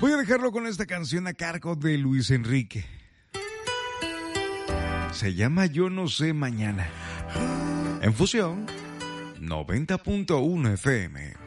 Voy a dejarlo con esta canción a cargo de Luis Enrique. Se llama Yo no sé mañana. En Fusión 90.1 FM.